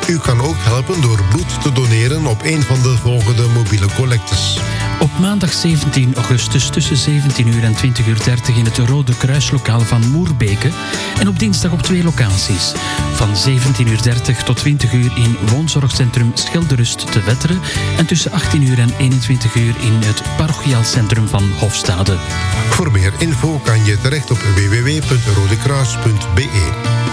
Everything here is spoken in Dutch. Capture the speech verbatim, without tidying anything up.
U kan ook helpen door bloed te doneren op een van de volgende mobiele collectes. Op maandag zeventien augustus tussen zeventien uur en twintig uur dertig in het Rode Kruislokaal van Moerbeke. En op dinsdag op twee locaties. Van zeventien uur dertig tot twintig uur in woonzorgcentrum Schilderust te Wetteren. En tussen achttien uur en eenentwintig uur in het parochiaal centrum van Hofstade. Voor meer info kan je terecht op w w w punt rodekruis punt b e.